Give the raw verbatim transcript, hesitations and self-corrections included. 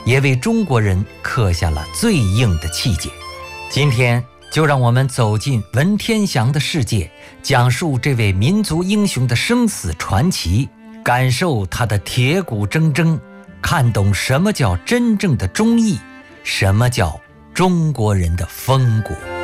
也为中国人刻下了最硬的气节。今天就让我们走进文天祥的世界，讲述这位民族英雄的生死传奇，感受他的铁骨铮铮，看懂什么叫真正的忠义，什么叫中国人的风骨。